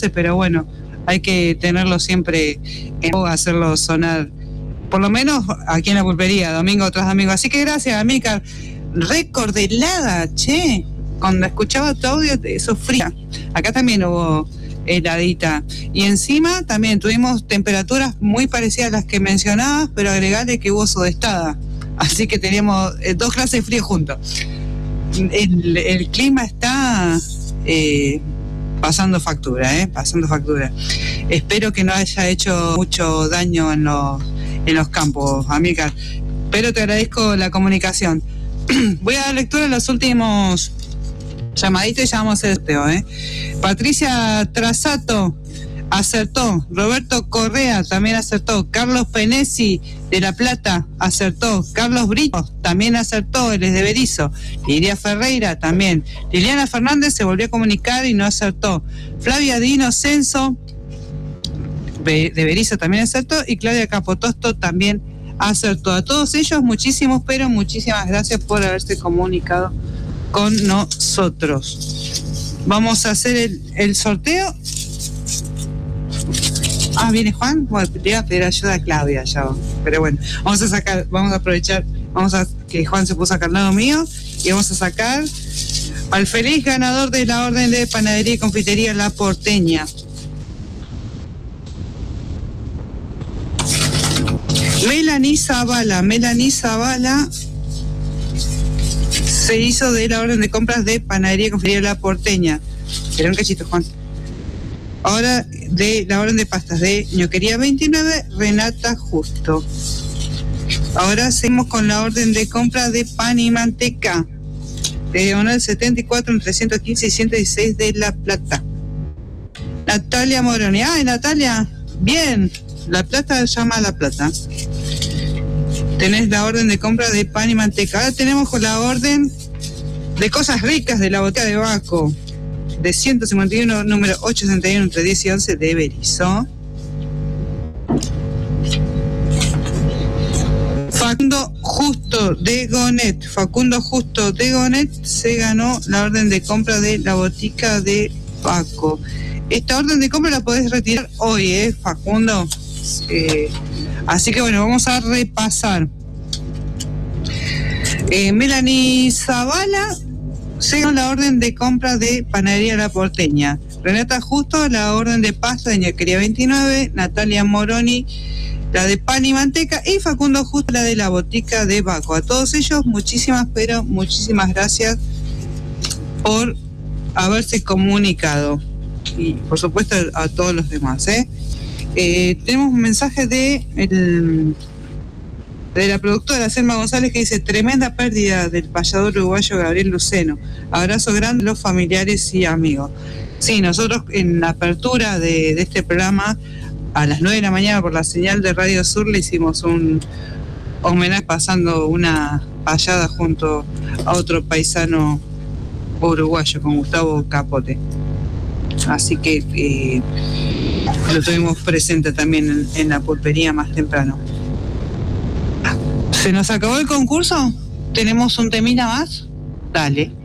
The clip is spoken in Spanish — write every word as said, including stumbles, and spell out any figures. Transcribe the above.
voces, pero bueno, hay que tenerlo siempre en boga, hacerlo sonar, por lo menos aquí en la pulpería, domingo tras domingo. Así que gracias, Amílcar. Récord de helada, che. Cuando escuchaba tu audio, sufría. Acá también hubo heladita. Y encima también tuvimos temperaturas muy parecidas a las que mencionabas, pero agregale que hubo sudestada. Así que teníamos eh, dos clases de frío juntos. El, el clima está eh, pasando factura, eh, pasando factura. Espero que no haya hecho mucho daño en los, en los campos, Amílcar. Pero te agradezco la comunicación. Voy a dar lectura a los últimos llamaditos y ya vamos a hacer el sorteo, ¿eh? Patricia Trasato acertó. Roberto Correa también acertó. Carlos Penesi de La Plata acertó. Carlos Brito también acertó, él es de Berizo. Lidia Ferreira también. Liliana Fernández se volvió a comunicar y no acertó. Flavia Dino Censo de Berizo también acertó. Y Claudia Capotosto también acertó. A todos ellos muchísimos, pero muchísimas gracias por haberse comunicado con nosotros. Vamos a hacer el, el sorteo. Ah, ¿viene Juan? Bueno, le iba a pedir ayuda a Claudia ya, pero bueno, vamos a sacar, vamos a aprovechar, vamos a que Juan se puso acá al lado mío y vamos a sacar al feliz ganador de la orden de panadería y confitería La Porteña. Melanie Zavala, Melanie Zavala se hizo de la orden de compras de panadería y confitería La Porteña. Espera un cachito, Juan. Ahora de la orden de pastas de Ñoquería veintinueve, Renata Justo. Ahora seguimos con la orden de compra de pan y manteca de diagonal setenta y cuatro entre ciento quince y ciento dieciséis de La Plata. Natalia Moroni. ¡Ay, Natalia! Bien, La Plata llama a La Plata. Tenés la orden de compra de pan y manteca. Ahora tenemos con la orden de cosas ricas de la botella de Baco de ciento cincuenta y uno, número ochocientos sesenta y uno entre diez y once de Berizo. Facundo Justo de Gonet. Facundo Justo de Gonet se ganó la orden de compra de la botica de Baco. Esta orden de compra la podés retirar hoy, ¿eh, Facundo? Eh, así que bueno, vamos a repasar. Eh, Melanie Zavala se ganó la orden de compra de panadería La Porteña. Renata Justo la orden de pasta de Ñoquería veintinueve. Natalia Moroni la de pan y manteca. Y Facundo Justo la de la botica de Baco. A todos ellos muchísimas, pero muchísimas gracias por haberse comunicado. Y por supuesto a todos los demás, ¿eh? Eh, tenemos un mensaje de el, de la productora Selma González que dice: tremenda pérdida del payador uruguayo Gabriel Luceno, abrazo grande a los familiares y amigos. Sí, nosotros en la apertura de, de este programa a las nueve de la mañana por la señal de Radio Sur le hicimos un homenaje pasando una payada junto a otro paisano uruguayo con Gustavo Capote, así que eh, lo tuvimos presente también en, en la pulpería más temprano. ¿Se nos acabó el concurso? ¿Tenemos un temita más? Dale.